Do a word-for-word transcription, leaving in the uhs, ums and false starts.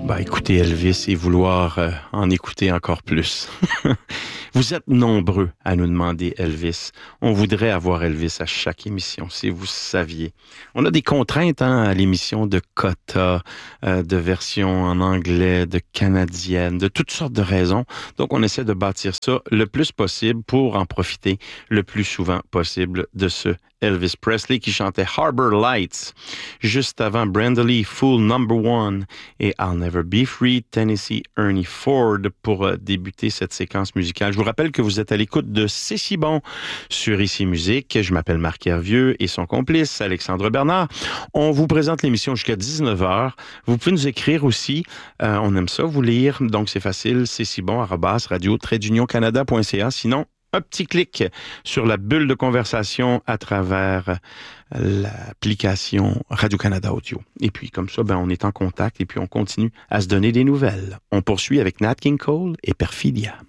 bah, écouter Elvis et vouloir euh, en écouter encore plus. Vous êtes nombreux à nous demander Elvis. On voudrait avoir Elvis à chaque émission, si vous saviez. On a des contraintes hein, à l'émission de quotas, euh, de versions en anglais, de canadiennes, de toutes sortes de raisons. Donc, on essaie de bâtir ça le plus possible pour en profiter le plus souvent possible de ce Elvis Presley qui chantait Harbor Lights. Juste avant Brenda Lee, Fool Number One et I'll Never Be Free, Tennessee Ernie Ford pour euh, débuter cette séquence musicale. Je vous rappelle que vous êtes à l'écoute de C'est si bon sur Ici Musique. Je m'appelle Marc Hervieux et son complice Alexandre Bernard. On vous présente l'émission jusqu'à dix-neuf heures. Vous pouvez nous écrire aussi. Euh, on aime ça, vous lire. Donc c'est facile. C'est si bon, arobase radio trait d'union canada point c a. Sinon, un petit clic sur la bulle de conversation à travers l'application Radio-Canada Audio. Et puis, comme ça, ben, on est en contact et puis on continue à se donner des nouvelles. On poursuit avec Nat King Cole et Perfidia.